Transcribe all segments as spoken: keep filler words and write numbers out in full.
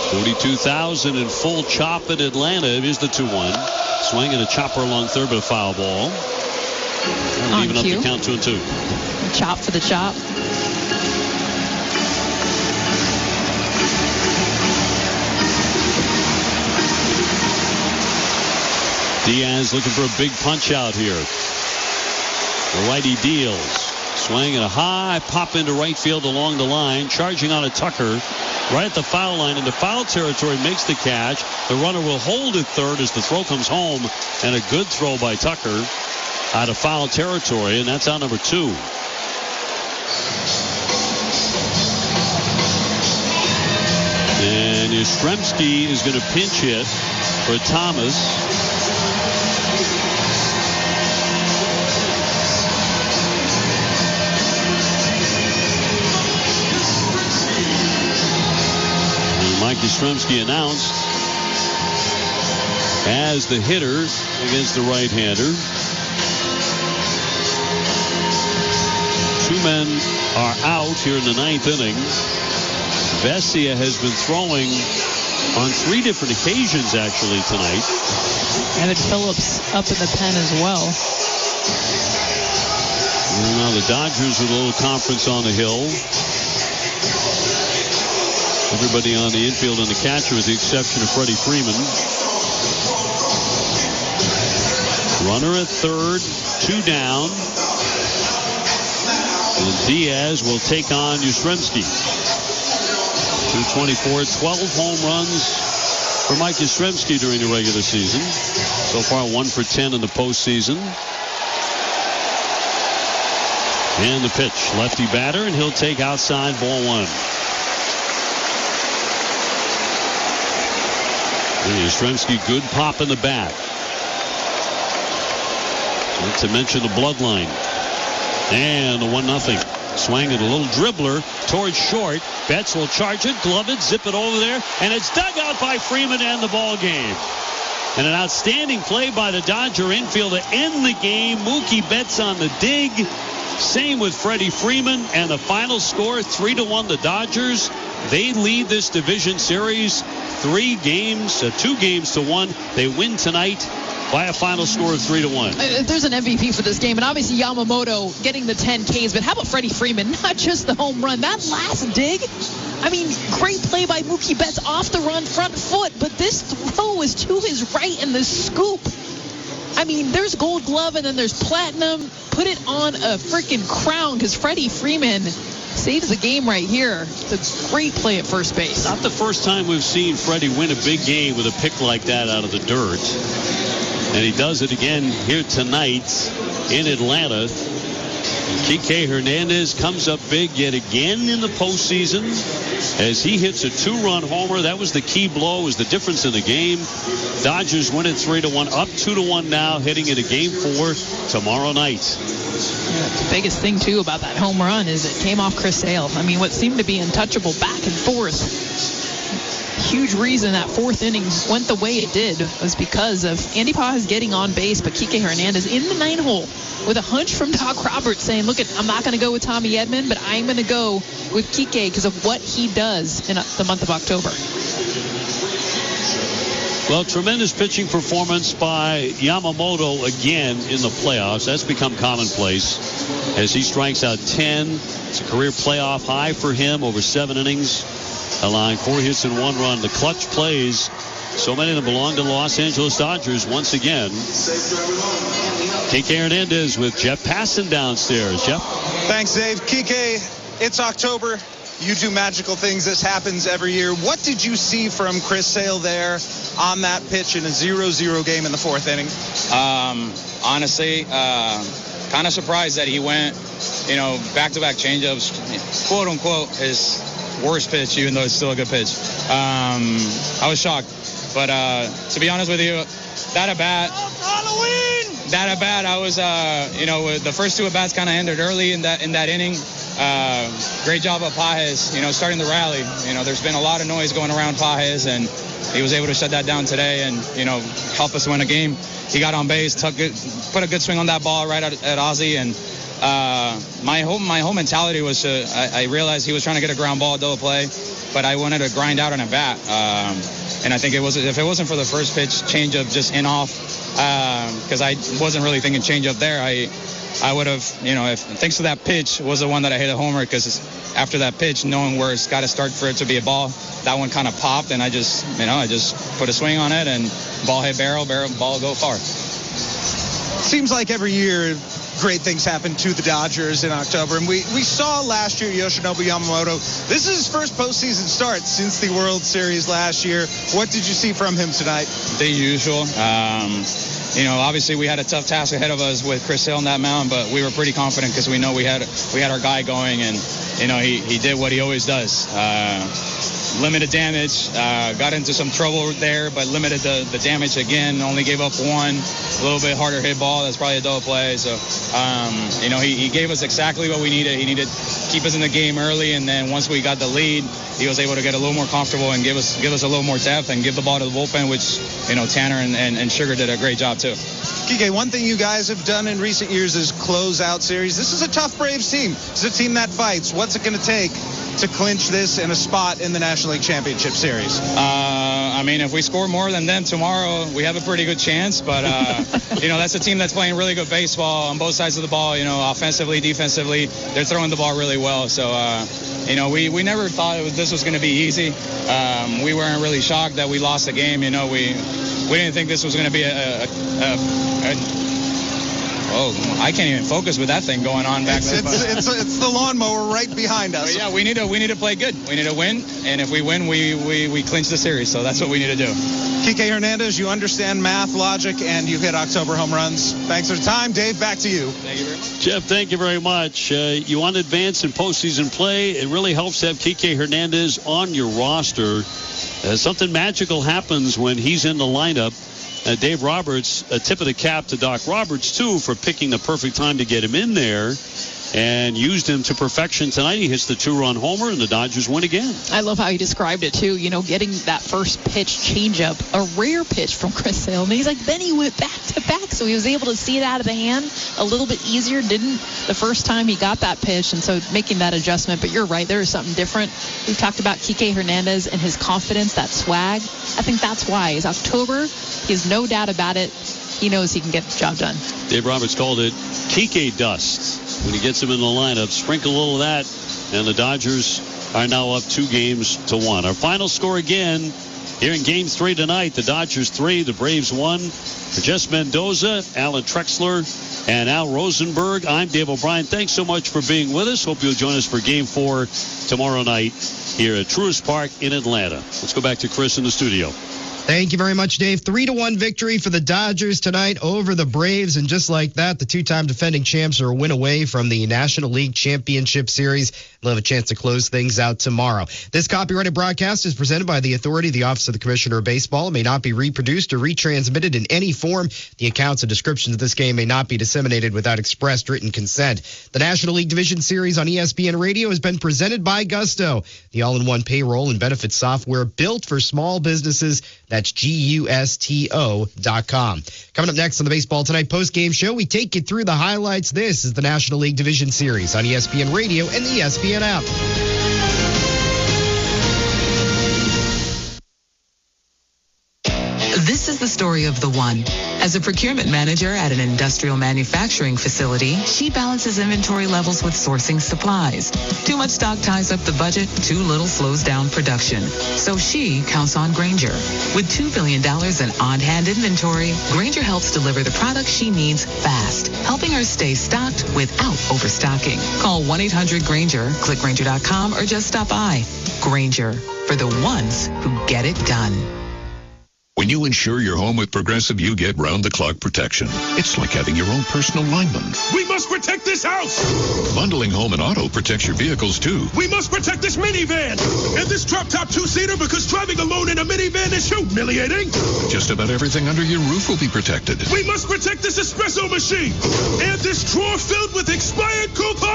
forty-two thousand in full chop at Atlanta. Here's the two one. Swing and a chopper along third, but a foul ball. On Even up cue. the count two and two. Chop for the chop. Diaz looking for a big punch out here. The righty deals. Swing and a high pop into right field along the line. Charging on a Tucker right at the foul line into foul territory, makes the catch. The runner will hold at third as the throw comes home, and a good throw by Tucker out of foul territory, and that's out number two. And Yastrzemski is going to pinch hit for Thomas. Mike Yastrzemski announced as the hitter against the right-hander. Two men are out here in the ninth inning. Vesia has been throwing on three different occasions actually tonight. Evan Phillips up in the pen as well. And now the Dodgers with a little conference on the hill. Everybody on the infield and the catcher with the exception of Freddie Freeman. Runner at third, two down. And Diaz will take on Yastrzemski. two twenty-four, twelve home runs for Mike Yastrzemski during the regular season. So far one for ten in the postseason. And the pitch, lefty batter, and he'll take outside, ball one. Yastrzemski, good pop in the bat. Not to mention the bloodline. And the one nothing. Swing and a little dribbler towards short. Betts will charge it, glove it, zip it over there, and it's dug out by Freeman to end the ball game. And an outstanding play by the Dodger infield to end the game. Mookie Betts on the dig. Same with Freddie Freeman, and the final score three to one. The Dodgers, they lead this division series three games, uh, two games to one. They win tonight by a final score of three to one. Uh, there's an M V P for this game, and obviously Yamamoto getting the ten Ks. But how about Freddie Freeman? Not just the home run, that last dig. I mean, great play by Mookie Betts off the run, front foot. But this throw is to his right, and the scoop. I mean, there's Gold Glove, and then there's Platinum. Put it on a freaking crown, because Freddie Freeman saves the game right here. It's a great play at first base. Not the first time we've seen Freddie win a big game with a pick like that out of the dirt. And he does it again here tonight in Atlanta. Kike Hernandez comes up big yet again in the postseason as he hits a two-run homer. That was the key blow, was the difference in the game. Dodgers win it three to one, up two to one now, heading into game four tomorrow night. Yeah, the biggest thing, too, about that home run is it came off Chris Sale. I mean, what seemed to be untouchable back and forth. Huge reason that fourth inning went the way it did was because of Andy Paz getting on base, but Kike Hernandez in the nine hole with a hunch from Doc Roberts saying, look, I'm not going to go with Tommy Edman, but I'm going to go with Kike because of what he does in the month of October. Well, tremendous pitching performance by Yamamoto again in the playoffs. That's become commonplace as he strikes out ten. It's a career playoff high for him over seven innings, allowing four hits and one run. The clutch plays, so many of them belong to the Los Angeles Dodgers once again. Kike Hernandez with Jeff Passan downstairs. Jeff? Thanks, Dave. Kike, it's October. You do magical things. This happens every year. What did you see from Chris Sale there on that pitch in a zero zero game in the fourth inning? Um, honestly, uh, kind of surprised that he went, you know, back-to-back changeups, quote-unquote, his worst pitch, even though it's still a good pitch. Um, I was shocked. But uh, to be honest with you, that at-bat, that at bat, I was, uh, you know, the first two at bats kind of ended early in that in that inning. Uh, great job of Pages, you know, starting the rally. You know, there's been a lot of noise going around Pages, and he was able to shut that down today and, you know, help us win a game. He got on base, took good, put a good swing on that ball right at, at Ozzie, and uh, my whole my whole mentality was to. I, I realized he was trying to get a ground ball, double play, but I wanted to grind out on a bat. Um, and I think it was if it wasn't for the first pitch change up just in off, because um, I wasn't really thinking change up there. I I would have, you know, if thanks to that pitch was the one that I hit a homer, because after that pitch, knowing where it's got to start for it to be a ball, that one kind of popped, and I just, you know, I just put a swing on it, and ball hit barrel, barrel, ball go far. Seems like every year great things happen to the Dodgers in October, and we, we saw last year Yoshinobu Yamamoto. This is his first postseason start since the World Series last year. What did you see from him tonight? The usual. Um, You know, obviously we had a tough task ahead of us with Chris Sale on that mound, but we were pretty confident because we know we had we had our guy going, and you know he, he did what he always does. Uh, limited damage, uh, got into some trouble there, but limited the, the damage again. Only gave up one, a little bit harder hit ball. That's probably a double play. So um, you know he, he gave us exactly what we needed. He needed to keep us in the game early, and then once we got the lead, he was able to get a little more comfortable and give us give us a little more depth and give the ball to the bullpen, which, you know, Tanner and, and, and Sugar did a great job too. Kike, one thing you guys have done in recent years is close out series. This is a tough Braves team. It's a team that fights. What's it going to take to clinch this in a spot in the National League Championship Series? Uh, I mean, if we score more than them tomorrow, we have a pretty good chance. But, uh, you know, that's a team that's playing really good baseball on both sides of the ball, you know, offensively, defensively. They're throwing the ball really well. So, uh, you know, we, we never thought it was, this was going to be easy. Um, we weren't really shocked that we lost the game. You know, we we didn't think this was going to be a, a, a, a Oh, I can't even focus with that thing going on back it's, there. It's, it's, it's the lawnmower right behind us. But yeah, we need to we need to play good. We need to win, and if we win, we, we, we clinch the series. So that's what we need to do. Kike Hernandez, you understand math, logic, and you hit October home runs. Thanks for the time. Dave, back to you. Thank you very much. Jeff, thank you very much. Uh, you want to advance in postseason play. It really helps to have Kike Hernandez on your roster. Uh, something magical happens when he's in the lineup. Uh, Dave Roberts, a tip of the cap to Doc Roberts, too, for picking the perfect time to get him in there, and used him to perfection tonight. He hits the two-run homer, and the Dodgers win again. I love how he described it, too. You know, getting that first pitch changeup, a rare pitch from Chris Sale. And he's like, then he went back to back, so he was able to see it out of the hand a little bit easier. Didn't the first time he got that pitch, and so making that adjustment. But you're right, there is something different. We've talked about Kike Hernandez and his confidence, that swag. I think that's why. It's October. He has no doubt about it. He knows he can get the job done. Dave Roberts called it Kike dust. When he gets him in the lineup, sprinkle a little of that, and the Dodgers are now up two games to one. Our final score again here in Game three tonight, the Dodgers three, the Braves one. For Jess Mendoza, Alan Trexler, and Al Rosenberg, I'm Dave O'Brien. Thanks so much for being with us. Hope you'll join us for Game four tomorrow night here at Truist Park in Atlanta. Let's go back to Chris in the studio. Thank you very much, Dave. Three to one victory for the Dodgers tonight over the Braves. And just like that, the two-time defending champs are a win away from the National League Championship Series. They'll have a chance to close things out tomorrow. This copyrighted broadcast is presented by the authority of the Office of the Commissioner of Baseball. It may not be reproduced or retransmitted in any form. The accounts and descriptions of this game may not be disseminated without expressed written consent. The National League Division Series on E S P N Radio has been presented by Gusto, the all-in-one payroll and benefits software built for small businesses. That's G U S T O dot com. Coming up next on the Baseball Tonight post-game show, we take you through the highlights. This is the National League Division Series on E S P N Radio and the E S P N app. This is the story of the one. As a procurement manager at an industrial manufacturing facility, she balances inventory levels with sourcing supplies. Too much stock ties up the budget, too little slows down production. So she counts on Grainger. With two billion dollars in on-hand inventory, Grainger helps deliver the products she needs fast, helping her stay stocked without overstocking. Call one eight hundred Grainger, click Grainger dot com, or just stop by. Grainger, for the ones who get it done. When you insure your home with Progressive, you get round-the-clock protection. It's like having your own personal lineman. We must protect this house! Bundling home and auto protects your vehicles, too. We must protect this minivan! And this drop-top two-seater, because driving alone in a minivan is humiliating! Just about everything under your roof will be protected. We must protect this espresso machine! And this drawer filled with expired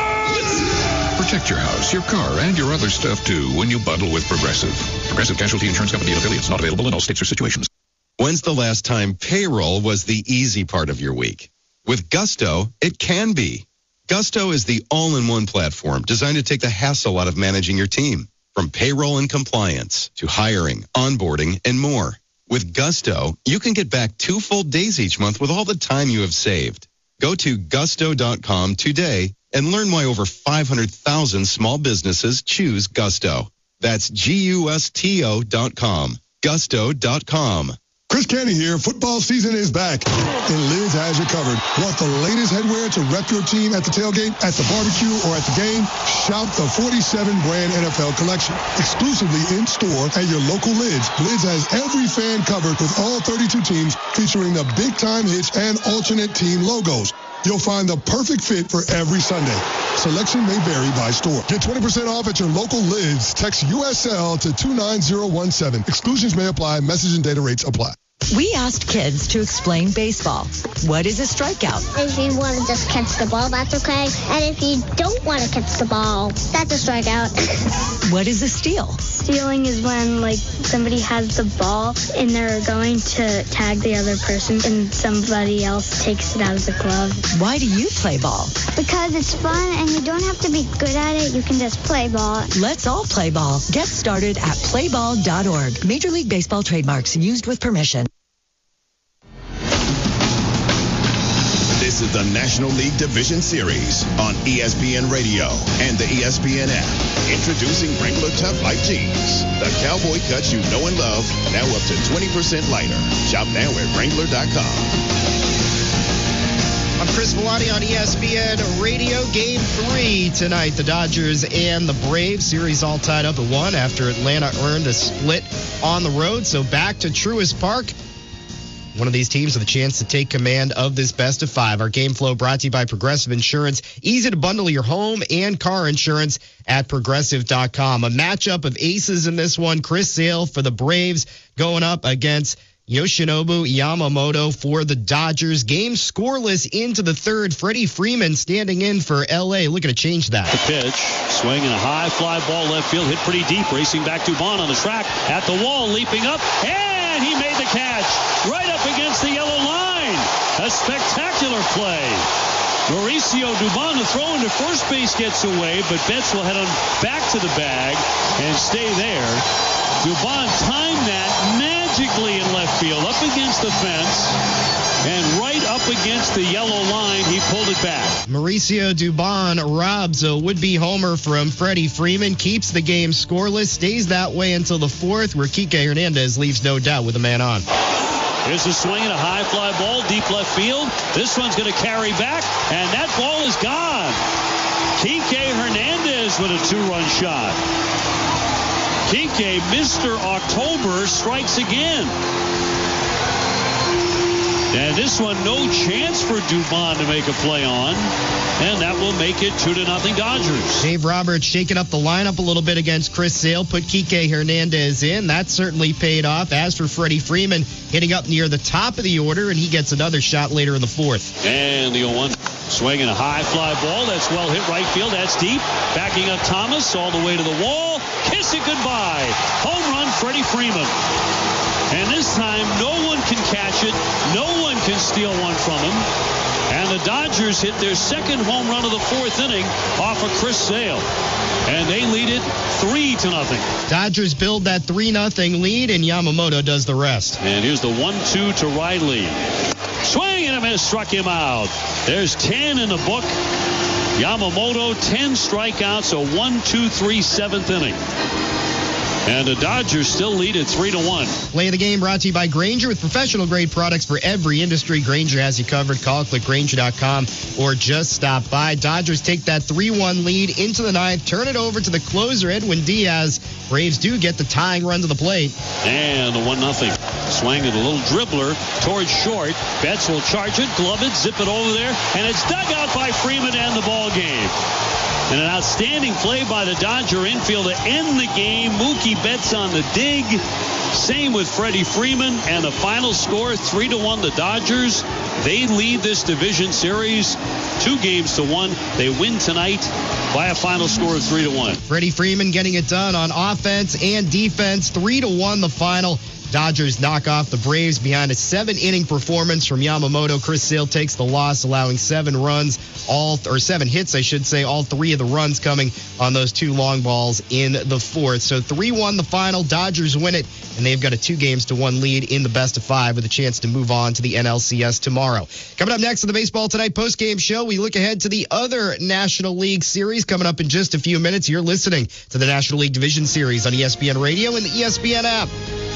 coupons! Protect your house, your car, and your other stuff, too, when you bundle with Progressive. Progressive Casualty Insurance Company and affiliates. Not available in all states or situations. When's the last time payroll was the easy part of your week? With Gusto, it can be. Gusto is the all-in-one platform designed to take the hassle out of managing your team. From payroll and compliance to hiring, onboarding, and more. With Gusto, you can get back two full days each month with all the time you have saved. Go to gusto dot com today and learn why over five hundred thousand small businesses choose Gusto. That's G U S T O dot com. gusto dot com. Chris Canty here. Football season is back, and Liz has you covered. Want the latest headwear to rep your team at the tailgate, at the barbecue, or at the game? Shop the forty-seven brand N F L collection. Exclusively in store at your local Lids. Lids has every fan covered with all thirty-two teams, featuring the big time hits and alternate team logos. You'll find the perfect fit for every Sunday. Selection may vary by store. Get twenty percent off at your local Lids. Text U S L to two nine zero one seven. Exclusions may apply. Message and data rates apply. We asked kids to explain baseball. What is a strikeout? If you want to just catch the ball, that's okay. And if you don't want to catch the ball, that's a strikeout. What is a steal? Stealing is when, like, somebody has the ball and they're going to tag the other person and somebody else takes it out of the glove. Why do you play ball? Because it's fun and you don't have to be good at it. You can just play ball. Let's all play ball. Get started at play ball dot org. Major League Baseball trademarks used with permission. This is the National League Division Series on E S P N Radio and the E S P N app. Introducing Wrangler Tough Life Jeans. The cowboy cuts you know and love, now up to twenty percent lighter. Shop now at wrangler dot com. I'm Chris Villani on E S P N Radio. Game three tonight. The Dodgers and the Braves. Series all tied up at one after Atlanta earned a split on the road. So back to Truist Park. One of these teams with a chance to take command of this best of five. Our game flow brought to you by Progressive Insurance. Easy to bundle your home and car insurance at progressive dot com. A matchup of aces in this one. Chris Sale for the Braves going up against Yoshinobu Yamamoto for the Dodgers. Game scoreless into the third. Freddie Freeman standing in for L A. Looking to change that. The pitch, swinging a high fly ball left field, hit pretty deep. Racing back to Dubon on the track, at the wall, leaping up, and he made the catch right up against the yellow line. A spectacular play. Mauricio Dubon, the throw into first base, gets away, but Betts will head on back to the bag and stay there. Dubon timed that magically in left field, up against the fence, and right up against the yellow line. He pulled it back. Mauricio Dubon robs a would-be homer from Freddie Freeman, keeps the game scoreless, stays that way until the fourth, where Kike Hernandez leaves no doubt with a man on. Here's a swing and a high fly ball, deep left field. This one's going to carry back, and that ball is gone. Kike Hernandez with a two-run shot. Kike, Mister October, strikes again. And this one, no chance for Dubon to make a play on. And that will make it two to nothing Dodgers. Dave Roberts shaking up the lineup a little bit against Chris Sale, put Kike Hernandez in. That certainly paid off. As for Freddie Freeman, hitting up near the top of the order, and he gets another shot later in the fourth. And the oh one, swinging a high fly ball. That's well hit right field. That's deep. Backing up Thomas all the way to the wall. Kiss it goodbye. Home run, Freddie Freeman. And this time, no one can catch it. No one can steal one from him. And the Dodgers hit their second home run of the fourth inning off of Chris Sale. And they lead it three to nothing. Dodgers build that three nothing lead, and Yamamoto does the rest. And here's the one two to Riley. Swing and a miss, struck him out. There's ten in the book. Yamamoto, ten strikeouts, a one two three seventh inning. And the Dodgers still lead at three to one. Play of the game brought to you by Grainger. With professional grade products for every industry, Grainger has you covered. Call, click Grainger dot com, or just stop by. Dodgers take that three one lead into the ninth. Turn it over to the closer, Edwin Diaz. Braves do get the tying run to the plate. And the one nothing. Swing it, a little dribbler towards short. Betts will charge it, glove it, zip it over there, and it's dug out by Freeman to end the ball game. And an outstanding play by the Dodger infield to end the game. Mookie Betts on the dig. Same with Freddie Freeman. And the final score, three to one, the Dodgers. They lead this division series two games to one. They win tonight by a final score of three to one. Freddie Freeman getting it done on offense and defense. Three to one the final. Dodgers knock off the Braves behind a seven-inning performance from Yamamoto. Chris Sale takes the loss, allowing seven runs, all or seven hits, I should say. All three of the runs coming on those two long balls in the fourth. So three one the final. Dodgers win it, and they've got a two games to one lead in the best of five with a chance to move on to the N L C S tomorrow. Coming up next on the Baseball Tonight postgame show, we look ahead to the other National League Series coming up in just a few minutes. You're listening to the National League Division Series on E S P N Radio and the E S P N app.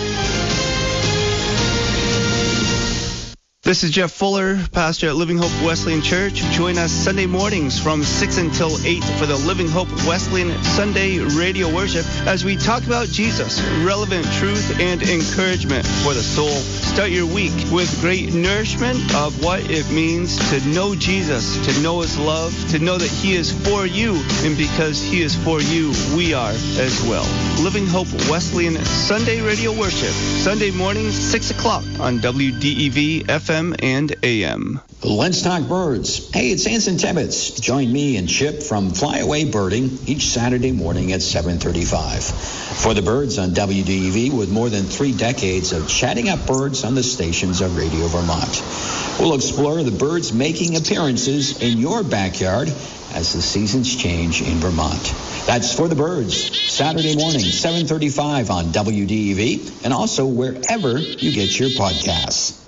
This is Jeff Fuller, pastor at Living Hope Wesleyan Church. Join us Sunday mornings from six until eight for the Living Hope Wesleyan Sunday radio worship as we talk about Jesus, relevant truth and encouragement for the soul. Start your week with great nourishment of what it means to know Jesus, to know his love, to know that he is for you, and because he is for you, we are as well. Living Hope Wesleyan Sunday radio worship, Sunday mornings, six o'clock on W D E V F M and A M. Let's talk birds. Hey, it's Anson Tebbets. Join me and Chip from Flyaway Birding each Saturday morning at seven thirty-five. For the birds on W D E V, with more than three decades of chatting up birds on the stations of Radio Vermont. We'll explore the birds making appearances in your backyard as the seasons change in Vermont. That's For the Birds, Saturday morning, seven thirty-five on W D E V, and also wherever you get your podcasts.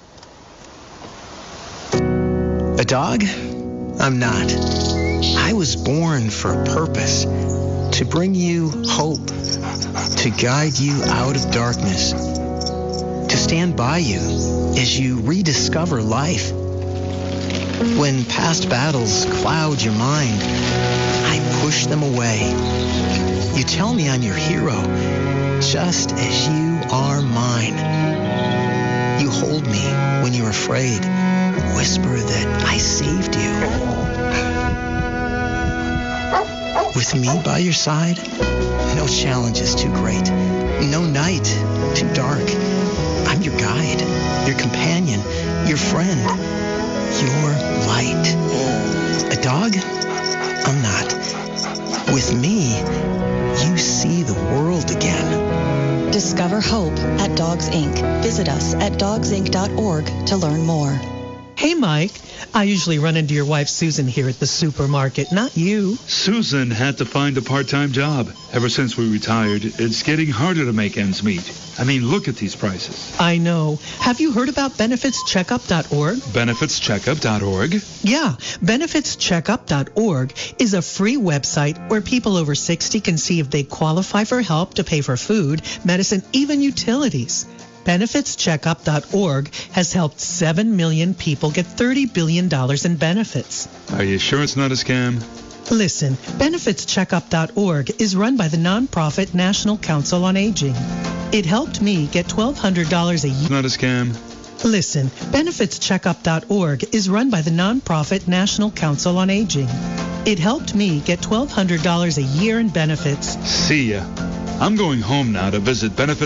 A dog? I'm not. I was born for a purpose, to bring you hope, to guide you out of darkness, to stand by you as you rediscover life. When past battles cloud your mind, I push them away. You tell me I'm your hero, just as you are mine. You hold me when you're afraid, whisper that I saved you. With me by your side, no challenge is too great, no night too dark. I'm your guide, your companion, your friend, your light. A dog? I'm not. With me, you see the world again. Discover hope at Dogs Incorporated. Visit us at dogs inc dot org to learn more. Hey, Mike. I usually run into your wife, Susan, here at the supermarket, not you. Susan had to find a part-time job. Ever since we retired, it's getting harder to make ends meet. I mean, look at these prices. I know. Have you heard about benefits checkup dot org? benefits checkup dot org? Yeah. benefits checkup dot org is a free website where people over sixty can see if they qualify for help to pay for food, medicine, even utilities. benefits checkup dot org has helped seven million people get thirty billion dollars in benefits. Are you sure it's not a scam? Listen, benefits checkup dot org is run by the nonprofit National Council on Aging. It helped me get twelve hundred dollars a year. Not a scam. Listen, benefits checkup dot org is run by the nonprofit National Council on Aging. It helped me get twelve hundred dollars a year in benefits. See ya. I'm going home now to visit benefits